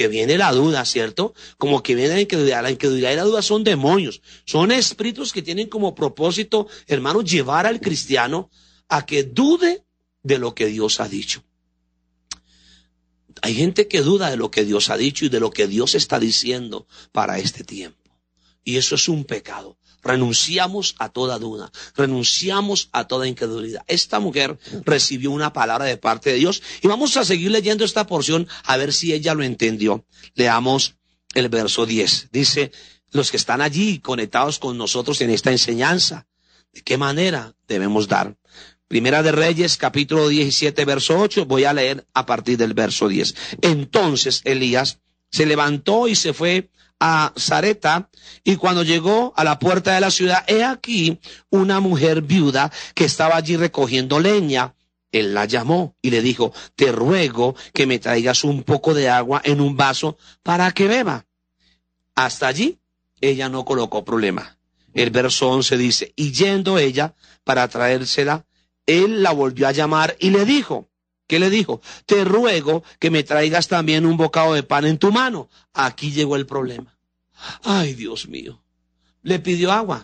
que viene la duda, ¿cierto? Como que viene la incredulidad. La incredulidad y la duda son demonios, son espíritus que tienen como propósito, hermanos, llevar al cristiano a que dude de lo que Dios ha dicho. Hay gente que duda de lo que Dios ha dicho y de lo que Dios está diciendo para este tiempo. Y eso es un pecado. Renunciamos a toda duda, renunciamos a toda incredulidad. Esta mujer recibió una palabra de parte de Dios y vamos a seguir leyendo esta porción a ver si ella lo entendió. Leamos el verso 10. Dice, los que están allí conectados con nosotros en esta enseñanza, ¿de qué manera debemos dar? Primera de Reyes, capítulo 17, verso 8, voy a leer a partir del verso 10. Entonces Elías se levantó y se fue a Sarepta, y cuando llegó a la puerta de la ciudad, he aquí una mujer viuda que estaba allí recogiendo leña. Él la llamó y le dijo, te ruego que me traigas un poco de agua en un vaso para que beba. Hasta allí ella no colocó problema. El verso 11 dice, y yendo ella para traérsela, él la volvió a llamar y le dijo, ¿qué le dijo? Te ruego que me traigas también un bocado de pan en tu mano. Aquí llegó el problema. Ay, Dios mío. Le pidió agua.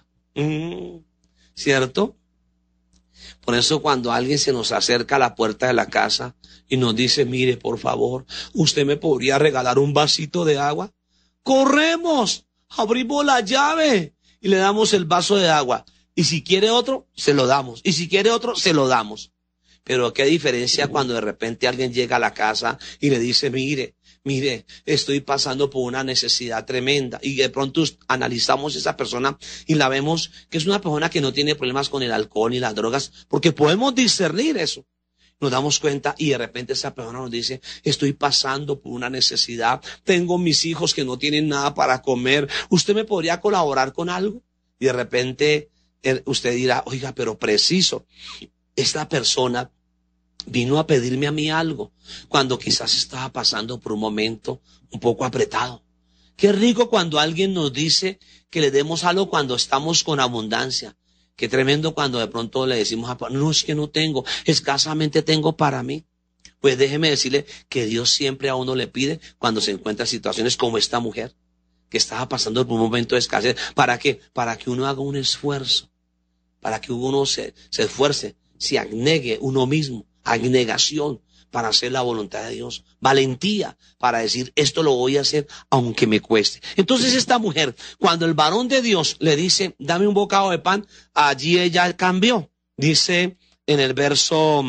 ¿Cierto? Por eso cuando alguien se nos acerca a la puerta de la casa y nos dice, mire, por favor, ¿usted me podría regalar un vasito de agua? Corremos, abrimos la llave y le damos el vaso de agua. Y si quiere otro, se lo damos. Y si quiere otro, se lo damos. Pero qué diferencia cuando de repente alguien llega a la casa y le dice, mire, estoy pasando por una necesidad tremenda. Y de pronto analizamos a esa persona y la vemos que es una persona que no tiene problemas con el alcohol ni las drogas, porque podemos discernir eso. Nos damos cuenta y de repente esa persona nos dice, estoy pasando por una necesidad, tengo mis hijos que no tienen nada para comer, ¿usted me podría colaborar con algo? Y de repente usted dirá, oiga, pero preciso, esta persona vino a pedirme a mí algo cuando quizás estaba pasando por un momento un poco apretado. Qué rico cuando alguien nos dice que le demos algo cuando estamos con abundancia. Qué tremendo cuando de pronto le decimos, no, es que no tengo, escasamente tengo para mí. Pues déjeme decirle que Dios siempre a uno le pide cuando se encuentra en situaciones como esta mujer, que estaba pasando por un momento de escasez. ¿Para qué? Para que uno haga un esfuerzo, para que uno se esfuerce, se abnegue uno mismo, abnegación para hacer la voluntad de Dios, valentía para decir, esto lo voy a hacer aunque me cueste. Entonces esta mujer, cuando el varón de Dios le dice, dame un bocado de pan, allí ella cambió. Dice en el verso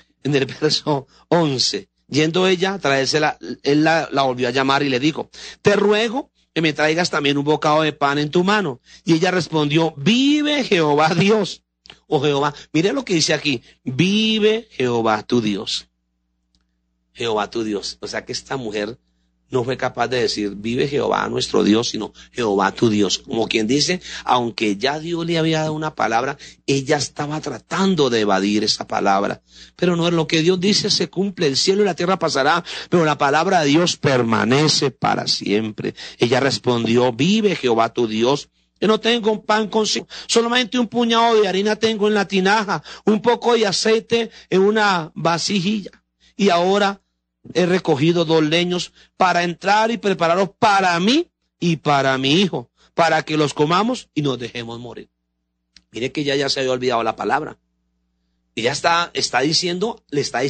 11, yendo ella a traérsela, él la volvió a llamar y le dijo, te ruego que me traigas también un bocado de pan en tu mano. Y ella respondió, vive Jehová Dios. Oh Jehová, mire lo que dice aquí, vive Jehová tu Dios. Jehová tu Dios. O sea que esta mujer no fue capaz de decir, vive Jehová nuestro Dios, sino Jehová tu Dios. Como quien dice, aunque ya Dios le había dado una palabra, ella estaba tratando de evadir esa palabra. Pero no, lo que Dios dice se cumple, el cielo y la tierra pasará, pero la palabra de Dios permanece para siempre. Ella respondió, vive Jehová tu Dios. Yo no tengo pan consigo, solamente un puñado de harina tengo en la tinaja, un poco de aceite en una vasijilla. Y ahora he recogido 2 leños para entrar y prepararlos para mí y para mi hijo, para que los comamos y nos dejemos morir. Mire que ya se había olvidado la palabra. Y ya le está diciendo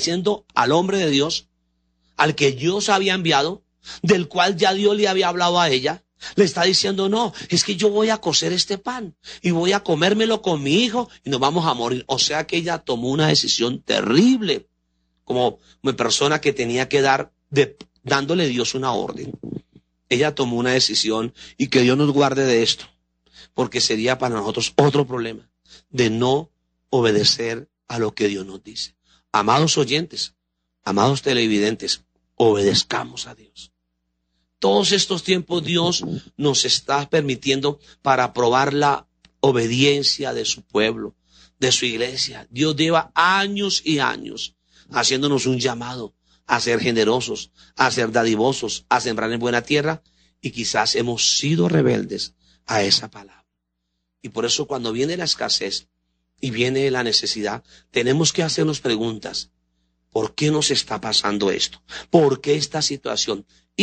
al hombre de Dios, al que Dios había enviado, del cual ya Dios le había hablado a ella. Le está diciendo, no, es que yo voy a cocer este pan y voy a comérmelo con mi hijo y nos vamos a morir. O sea que ella tomó una decisión terrible, como una persona que tenía que dándole a Dios una orden. Ella tomó una decisión y que Dios nos guarde de esto, porque sería para nosotros otro problema de no obedecer a lo que Dios nos dice. Amados oyentes, amados televidentes, obedezcamos a Dios. Todos estos tiempos Dios nos está permitiendo para probar la obediencia de su pueblo, de su iglesia. Dios lleva años y años haciéndonos un llamado a ser generosos, a ser dadivosos, a sembrar en buena tierra, y quizás hemos sido rebeldes a esa palabra. Y por eso cuando viene la escasez y viene la necesidad, tenemos que hacernos preguntas. ¿Por qué nos está pasando esto? ¿Por qué esta situación? Y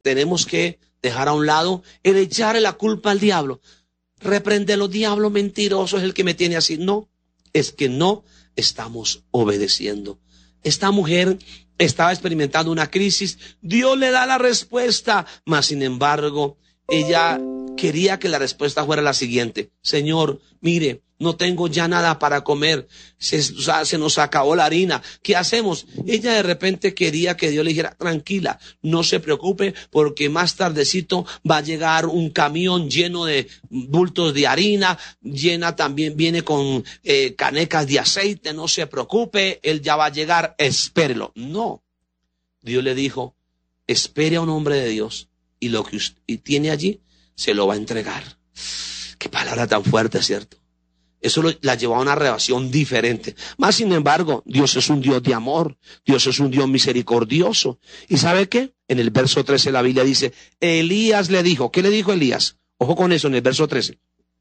tenemos que dejar a un lado el echarle la culpa al diablo. Repréndelo, diablo mentiroso, es el que me tiene así. No, es que no estamos obedeciendo. Esta mujer estaba experimentando una crisis. Dios le da la respuesta, mas sin embargo, ella quería que la respuesta fuera la siguiente: Señor, mire, no tengo ya nada para comer, se nos acabó la harina, ¿qué hacemos? Ella de repente quería que Dios le dijera: tranquila, no se preocupe, porque más tardecito va a llegar un camión lleno de bultos de harina, también viene con canecas de aceite, no se preocupe, él ya va a llegar, espérelo. No, Dios le dijo: espere a un hombre de Dios, y lo que usted tiene allí se lo va a entregar. Qué palabra tan fuerte, ¿cierto? Eso la llevó a una relación diferente. Más sin embargo, Dios es un Dios de amor. Dios es un Dios misericordioso. ¿Y sabe qué? En el verso 13 la Biblia dice, Elías le dijo. ¿Qué le dijo Elías? Ojo con eso en el verso 13.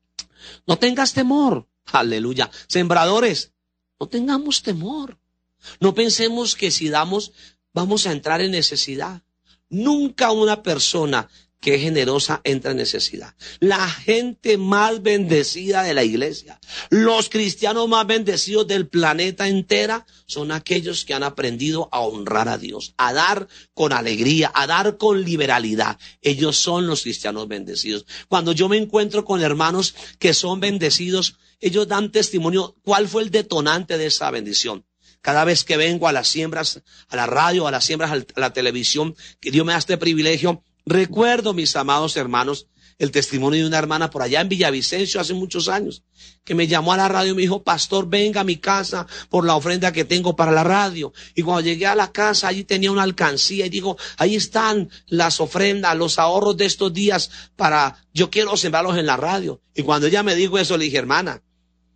No tengas temor. Aleluya. Sembradores, no tengamos temor. No pensemos que si damos, vamos a entrar en necesidad. Nunca una persona que es generosa entra en necesidad. La gente más bendecida de la iglesia, los cristianos más bendecidos del planeta entera, son aquellos que han aprendido a honrar a Dios, a dar con alegría, a dar con liberalidad. Ellos son los cristianos bendecidos. Cuando yo me encuentro con hermanos que son bendecidos, ellos dan testimonio. ¿Cuál fue el detonante de esa bendición? Cada vez que vengo a las siembras, a la radio, a las siembras, a la televisión, que Dios me da este privilegio, recuerdo, mis amados hermanos, el testimonio de una hermana por allá en Villavicencio hace muchos años, que me llamó a la radio y me dijo: pastor, venga a mi casa por la ofrenda que tengo para la radio. Y cuando llegué a la casa, allí tenía una alcancía y digo: ahí están las ofrendas, los ahorros de estos días yo quiero sembrarlos en la radio. Y cuando ella me dijo eso, le dije: hermana,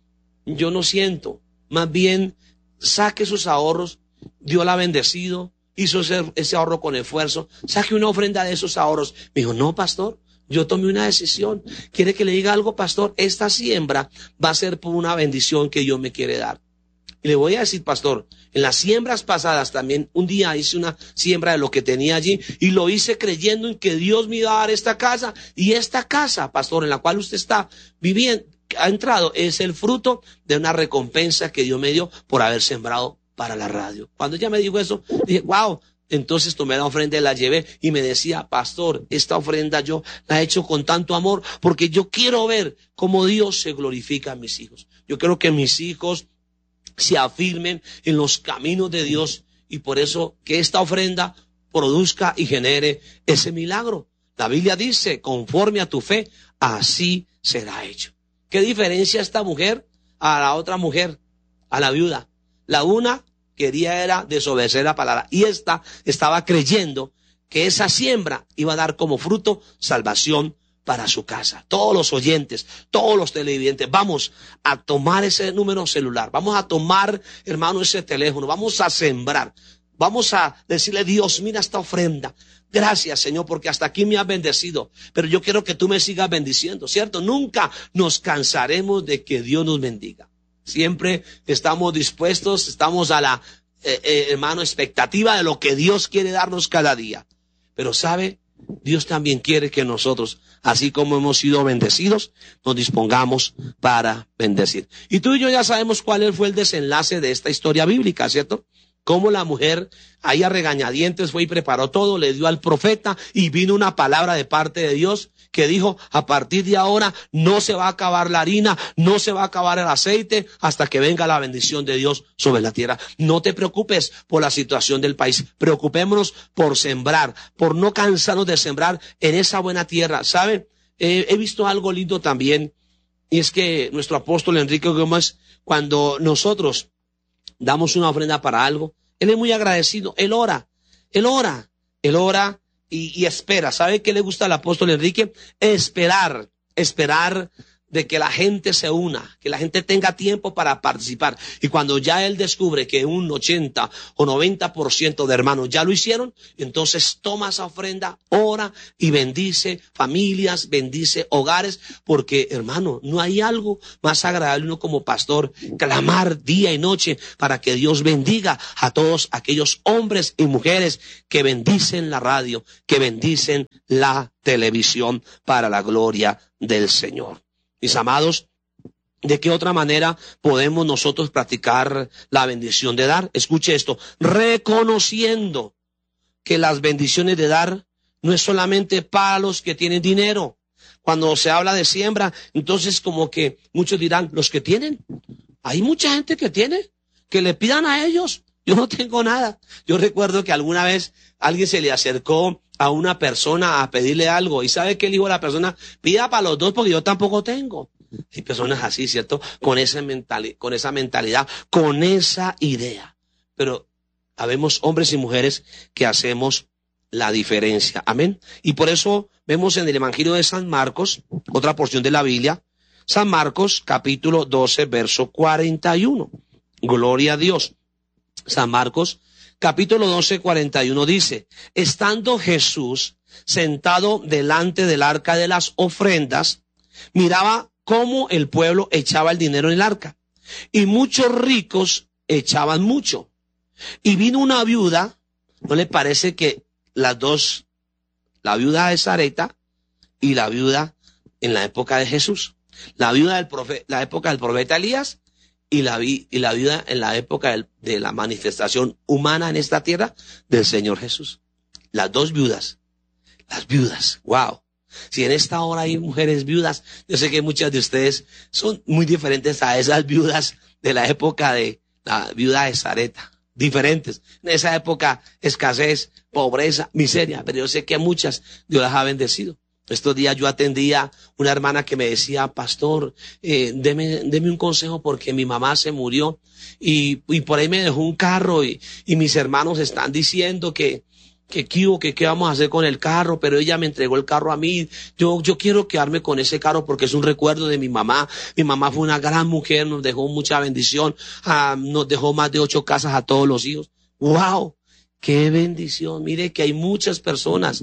yo no siento, más bien saque sus ahorros, Dios la ha bendecido, hizo ese ahorro con esfuerzo, saque una ofrenda de esos ahorros. Me dijo: no, pastor, yo tomé una decisión. ¿Quiere que le diga algo, pastor? Esta siembra va a ser por una bendición que Dios me quiere dar. Y le voy a decir, pastor, en las siembras pasadas también, un día hice una siembra de lo que tenía allí, y lo hice creyendo en que Dios me iba a dar esta casa, y esta casa, pastor, en la cual usted está viviendo, ha entrado, es el fruto de una recompensa que Dios me dio por haber sembrado para la radio. Cuando ella me dijo eso, dije: wow. Entonces tomé la ofrenda y la llevé, y me decía: pastor, esta ofrenda yo la he hecho con tanto amor, porque yo quiero ver cómo Dios se glorifica en mis hijos. Yo quiero que mis hijos se afirmen en los caminos de Dios, y por eso que esta ofrenda produzca y genere ese milagro. La Biblia dice: conforme a tu fe, así será hecho. ¿Qué diferencia esta mujer a la otra mujer, a la viuda? La una quería era desobedecer la palabra, y esta estaba creyendo que esa siembra iba a dar como fruto salvación para su casa. Todos los oyentes, todos los televidentes, vamos a tomar ese número celular, vamos a tomar, hermano, ese teléfono, vamos a sembrar, vamos a decirle: Dios, mira esta ofrenda. Gracias, Señor, porque hasta aquí me has bendecido, pero yo quiero que tú me sigas bendiciendo, ¿cierto? Nunca nos cansaremos de que Dios nos bendiga. Siempre estamos dispuestos, estamos a la, hermano, expectativa de lo que Dios quiere darnos cada día. Pero ¿sabe? Dios también quiere que nosotros, así como hemos sido bendecidos, nos dispongamos para bendecir. Y tú y yo ya sabemos cuál fue el desenlace de esta historia bíblica, ¿cierto? Cómo la mujer ahí a regañadientes fue y preparó todo, le dio al profeta, y vino una palabra de parte de Dios que dijo: a partir de ahora no se va a acabar la harina, no se va a acabar el aceite hasta que venga la bendición de Dios sobre la tierra. No te preocupes por la situación del país, preocupémonos por sembrar, por no cansarnos de sembrar en esa buena tierra. ¿Saben? He visto algo lindo también, y es que nuestro apóstol Enrique Gómez, cuando nosotros damos una ofrenda para algo, él es muy agradecido, él ora y espera. ¿Sabe qué le gusta al apóstol Enrique? Esperar de que la gente se una, que la gente tenga tiempo para participar. Y cuando ya él descubre que un 80 o 90% de hermanos ya lo hicieron, entonces toma esa ofrenda, ora y bendice familias, bendice hogares, porque hermano, no hay algo más agradable uno como pastor, clamar día y noche para que Dios bendiga a todos aquellos hombres y mujeres que bendicen la radio, que bendicen la televisión para la gloria del Señor. Mis amados, ¿de qué otra manera podemos nosotros practicar la bendición de dar? Escuche esto, reconociendo que las bendiciones de dar no es solamente para los que tienen dinero. Cuando se habla de siembra, entonces como que muchos dirán, los que tienen, hay mucha gente que tiene, que le pidan a ellos. Yo no tengo nada. Yo recuerdo que alguna vez alguien se le acercó a una persona a pedirle algo. ¿Y sabe qué le dijo a la persona? Pida para los dos porque yo tampoco tengo. Hay personas así, ¿cierto? Con esa mentalidad, con esa idea. Pero habemos hombres y mujeres que hacemos la diferencia. Amén. Y por eso vemos en el Evangelio de San Marcos, otra porción de la Biblia, San Marcos capítulo 12, verso 41. Gloria a Dios. San Marcos capítulo 12, 41 dice, estando Jesús sentado delante del arca de las ofrendas, miraba cómo el pueblo echaba el dinero en el arca, y muchos ricos echaban mucho. Y vino una viuda, ¿no le parece que las dos, la viuda de Sarepta y la viuda en la época de Jesús, la viuda la época del profeta Elías, y la viuda en la época de la manifestación humana en esta tierra del Señor Jesús? Las dos viudas, las viudas, wow. Si en esta hora hay mujeres viudas, yo sé que muchas de ustedes son muy diferentes a esas viudas de la época de la viuda de Sarepta, diferentes. En esa época, escasez, pobreza, miseria, pero yo sé que a muchas Dios las ha bendecido. Estos días yo atendía una hermana que me decía, pastor, deme un consejo porque mi mamá se murió y por ahí me dejó un carro y mis hermanos están diciendo que qué vamos a hacer con el carro, pero ella me entregó el carro a mí. Yo quiero quedarme con ese carro porque es un recuerdo de mi mamá. Mi mamá fue una gran mujer, nos dejó mucha bendición, nos dejó más de 8 casas a todos los hijos. ¡Wow! ¡Qué bendición! Mire que hay muchas personas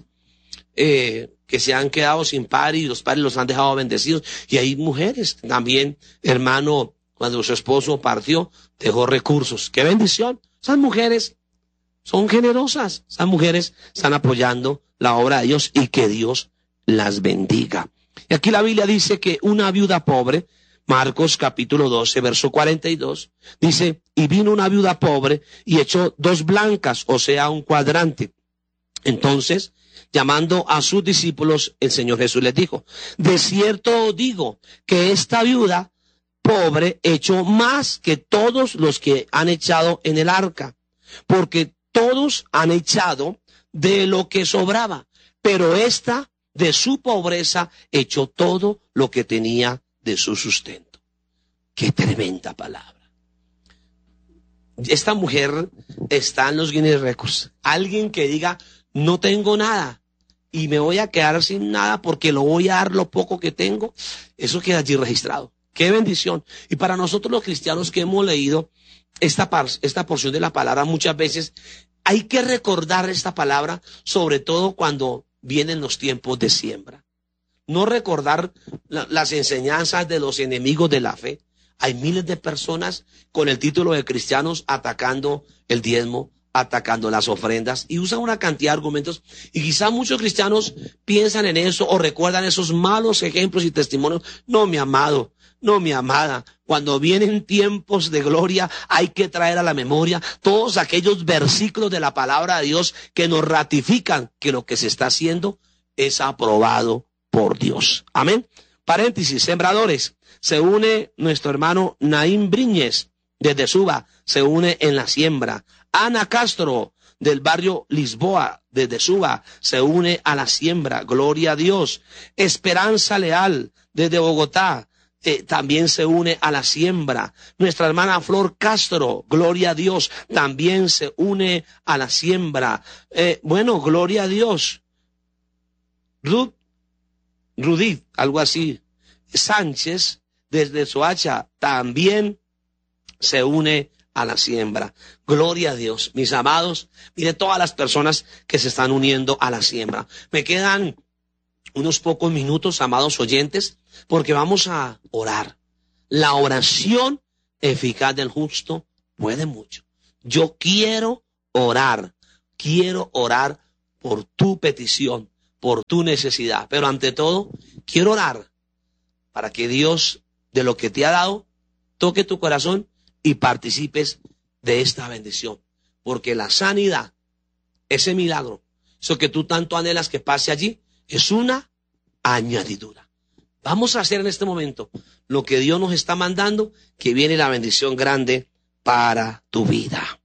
que se han quedado sin padre y los padres los han dejado bendecidos. Y hay mujeres también, hermano, cuando su esposo partió, dejó recursos. ¡Qué bendición! Esas mujeres son generosas. Esas mujeres están apoyando la obra de Dios y que Dios las bendiga. Y aquí la Biblia dice que una viuda pobre, Marcos capítulo 12, verso 42, dice, y vino una viuda pobre y echó 2 blancas, o sea, un cuadrante. Entonces, llamando a sus discípulos, el Señor Jesús les dijo, de cierto os digo que esta viuda pobre echó más que todos los que han echado en el arca, porque todos han echado de lo que sobraba, pero esta de su pobreza echó todo lo que tenía de su sustento. ¡Qué tremenda palabra! Esta mujer está en los Guinness Records. Alguien que diga, no tengo nada y me voy a quedar sin nada porque lo voy a dar lo poco que tengo, eso queda allí registrado. ¡Qué bendición! Y para nosotros los cristianos que hemos leído esta porción de la palabra, muchas veces hay que recordar esta palabra, sobre todo cuando vienen los tiempos de siembra. No recordar las enseñanzas de los enemigos de la fe. Hay miles de personas con el título de cristianos atacando el diezmo, atacando las ofrendas y usan una cantidad de argumentos, y quizá muchos cristianos piensan en eso o recuerdan esos malos ejemplos y testimonios. No, mi amado, no, mi amada, cuando vienen tiempos de gloria hay que traer a la memoria todos aquellos versículos de la palabra de Dios que nos ratifican que lo que se está haciendo es aprobado por Dios. Amén. Paréntesis, sembradores. Se une nuestro hermano Naín Briñez desde Suba, se une en la siembra. Ana Castro del barrio Lisboa desde Suba se une a la siembra. Gloria a Dios. Esperanza Leal desde Bogotá también se une a la siembra. Nuestra hermana Flor Castro, gloria a Dios, también se une a la siembra. Bueno, gloria a Dios. Rudith, algo así. Sánchez desde Soacha también se une a la siembra. Gloria a Dios. Mis amados, mire todas las personas que se están uniendo a la siembra. Me quedan unos pocos minutos, amados oyentes, porque vamos a orar. La oración eficaz del justo puede mucho. Yo quiero orar por tu petición, por tu necesidad, pero ante todo, quiero orar para que Dios, de lo que te ha dado, toque tu corazón y participes de esta bendición. Porque la sanidad, ese milagro, eso que tú tanto anhelas que pase allí, es una añadidura. Vamos a hacer en este momento lo que Dios nos está mandando, que viene la bendición grande para tu vida.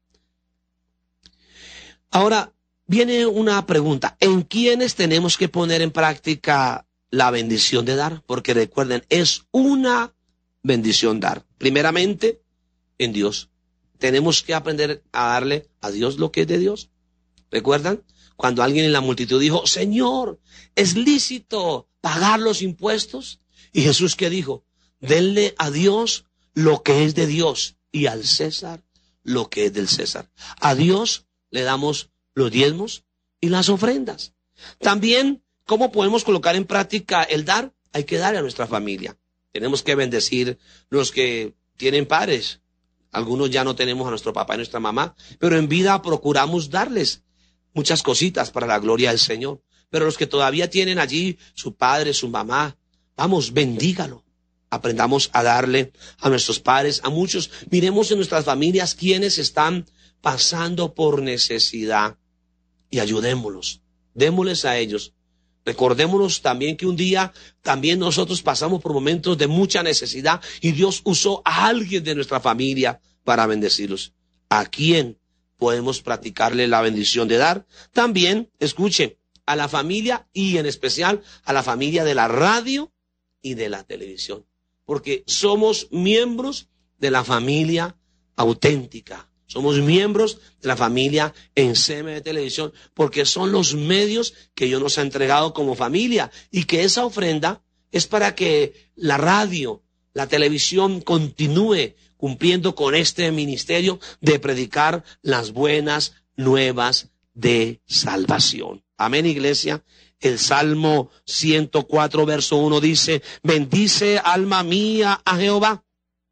Ahora, viene una pregunta. ¿En quiénes tenemos que poner en práctica la bendición de dar? Porque recuerden, es una bendición dar. Primeramente, en Dios. Tenemos que aprender a darle a Dios lo que es de Dios. ¿Recuerdan? Cuando alguien en la multitud dijo, Señor, ¿es lícito pagar los impuestos? Y Jesús, ¿qué dijo? Denle a Dios lo que es de Dios y al César lo que es del César. A Dios le damos los diezmos y las ofrendas. También, ¿cómo podemos colocar en práctica el dar? Hay que darle a nuestra familia. Tenemos que bendecir los que tienen padres. Algunos ya no tenemos a nuestro papá y nuestra mamá, pero en vida procuramos darles muchas cositas para la gloria del Señor. Pero los que todavía tienen allí su padre, su mamá, vamos, bendígalo. Aprendamos a darle a nuestros padres, a muchos. Miremos en nuestras familias quienes están pasando por necesidad y ayudémoslos. Démosles a ellos. Recordémonos también que un día también nosotros pasamos por momentos de mucha necesidad y Dios usó a alguien de nuestra familia para bendecirlos. ¿A quién podemos practicarle la bendición de dar? También, escuchen, a la familia y en especial a la familia de la radio y de la televisión. Porque somos miembros de la familia auténtica. Somos miembros de la familia en CMB Televisión porque son los medios que Dios nos ha entregado como familia y que esa ofrenda es para que la radio, la televisión continúe cumpliendo con este ministerio de predicar las buenas nuevas de salvación. Amén, iglesia. El Salmo 104, verso 1 dice, bendice alma mía a Jehová.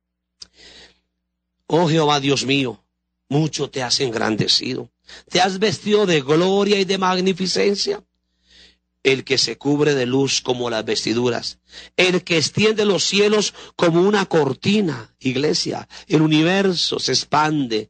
Oh Jehová, Dios mío, mucho te has engrandecido, te has vestido de gloria y de magnificencia. El que se cubre de luz como las vestiduras, el que extiende los cielos como una cortina. Iglesia, el universo se expande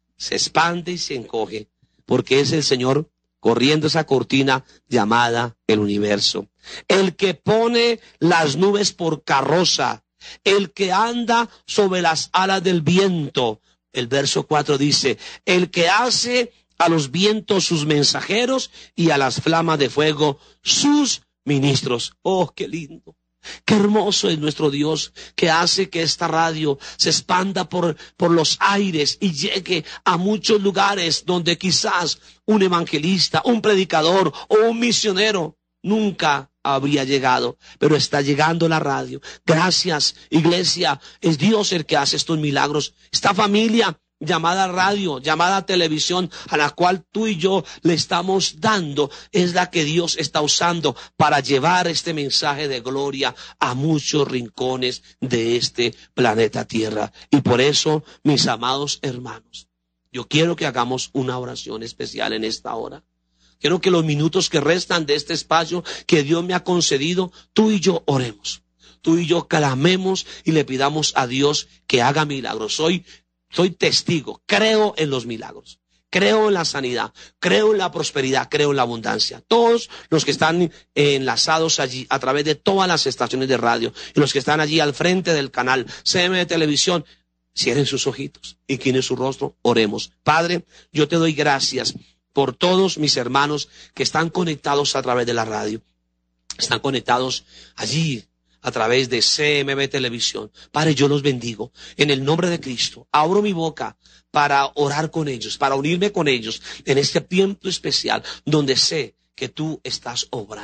y se encoge, porque es el Señor corriendo esa cortina llamada el universo. El que pone las nubes por carroza, el que anda sobre las alas del viento. El verso 4 dice, el que hace a los vientos sus mensajeros y a las flamas de fuego sus ministros. Oh, qué lindo. Qué hermoso es nuestro Dios, que hace que esta radio se expanda por los aires y llegue a muchos lugares donde quizás un evangelista, un predicador o un misionero nunca habría llegado, pero está llegando la radio. Gracias, iglesia, es Dios el que hace estos milagros. Esta familia llamada radio, llamada televisión, a la cual tú y yo le estamos dando, es la que Dios está usando para llevar este mensaje de gloria a muchos rincones de este planeta Tierra. Y por eso, mis amados hermanos, yo quiero que hagamos una oración especial en esta hora. Quiero que los minutos que restan de este espacio que Dios me ha concedido, tú y yo oremos. Tú y yo clamemos y le pidamos a Dios que haga milagros. Soy testigo, creo en los milagros, creo en la sanidad, creo en la prosperidad, creo en la abundancia. Todos los que están enlazados allí a través de todas las estaciones de radio y los que están allí al frente del canal CM Televisión, cierren sus ojitos, inclinen su rostro, oremos. Padre, yo te doy gracias por todos mis hermanos que están conectados a través de la radio, están conectados allí a través de CMB Televisión. Padre, yo los bendigo. En el nombre de Cristo, abro mi boca para orar con ellos, para unirme con ellos en este tiempo especial donde sé que tú estás obrando.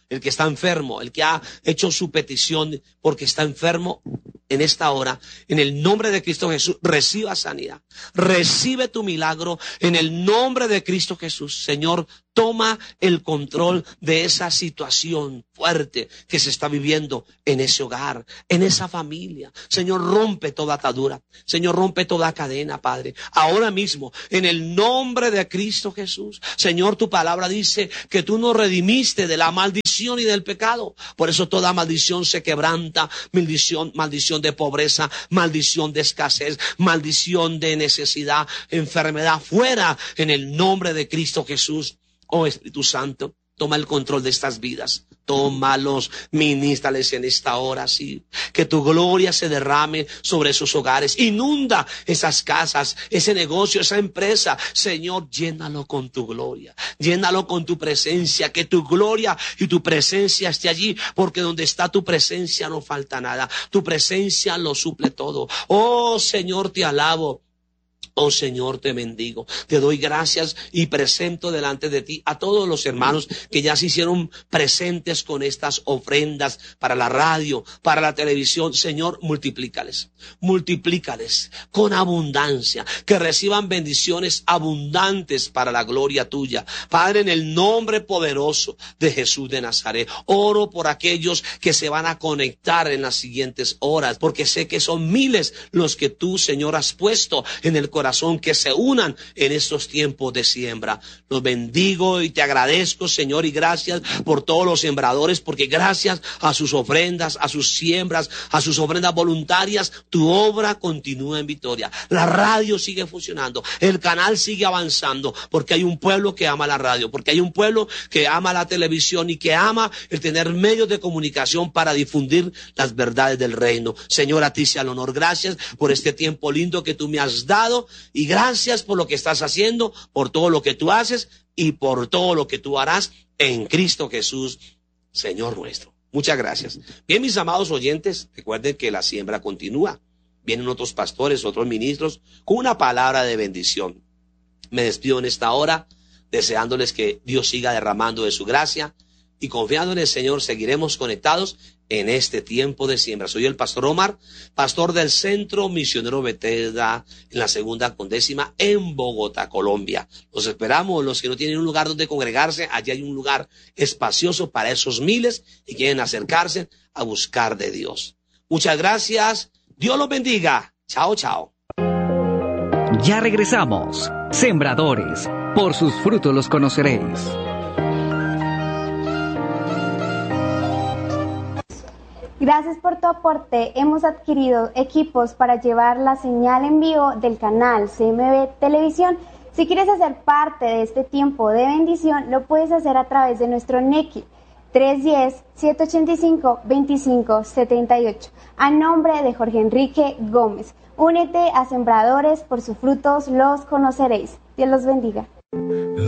el que está enfermo, el que ha hecho su petición porque está enfermo, en esta hora, en el nombre de Cristo Jesús, reciba sanidad, recibe tu milagro en el nombre de Cristo Jesús. Señor, toma el control de esa situación fuerte que se está viviendo en ese hogar, en esa familia. Señor, rompe toda atadura. Señor, rompe toda cadena, Padre. Ahora mismo, en el nombre de Cristo Jesús. Señor, tu palabra dice que tú nos redimiste de la maldición y del pecado. Por eso toda maldición se quebranta. Maldición de pobreza, maldición de escasez, maldición de necesidad, enfermedad, fuera en el nombre de Cristo Jesús. Oh Espíritu Santo, toma el control de estas vidas. Tómalos, ministrales en esta hora, sí. Que tu gloria se derrame sobre esos hogares. Inunda esas casas, ese negocio, esa empresa. Señor, llénalo con tu gloria. Llénalo con tu presencia. Que tu gloria y tu presencia esté allí. Porque donde está tu presencia no falta nada. Tu presencia lo suple todo. Oh Señor, te alabo. Oh Señor, te bendigo, te doy gracias y presento delante de ti a todos los hermanos que ya se hicieron presentes con estas ofrendas para la radio, para la televisión. Señor, multiplícales con abundancia, que reciban bendiciones abundantes para la gloria tuya. Padre, en el nombre poderoso de Jesús de Nazaret, oro por aquellos que se van a conectar en las siguientes horas, porque sé que son miles los que tú, Señor, has puesto en el corazón que se unan en estos tiempos de siembra. Los bendigo y te agradezco, Señor, y gracias por todos los sembradores, porque gracias a sus ofrendas, a sus siembras, a sus ofrendas voluntarias, tu obra continúa en victoria. La radio sigue funcionando, el canal sigue avanzando, porque hay un pueblo que ama la radio, porque hay un pueblo que ama la televisión y que ama el tener medios de comunicación para difundir las verdades del reino. Señor, a ti sea el honor. Gracias por este tiempo lindo que tú me has dado. Y gracias por lo que estás haciendo, por todo lo que tú haces y por todo lo que tú harás en Cristo Jesús, Señor nuestro. Muchas gracias. Bien, mis amados oyentes, recuerden que la siembra continúa. Vienen otros pastores, otros ministros, con una palabra de bendición. Me despido en esta hora, deseándoles que Dios siga derramando de su gracia y confiando en el Señor, seguiremos conectados en este tiempo de siembra. Soy el pastor Omar, pastor del Centro Misionero Bethesda en la 2ª con 10ª en Bogotá, Colombia. Los esperamos, los que no tienen un lugar donde congregarse, allí hay un lugar espacioso para esos miles que quieren acercarse a buscar de Dios. Muchas gracias, Dios los bendiga. Chao, chao. Ya regresamos. Sembradores, por sus frutos los conoceréis. Gracias por tu aporte. Hemos adquirido equipos para llevar la señal en vivo del canal CMB Televisión. Si quieres hacer parte de este tiempo de bendición, lo puedes hacer a través de nuestro NECI 310-785-2578. A nombre de Jorge Enrique Gómez. Únete a Sembradores, por sus frutos los conoceréis. Dios los bendiga.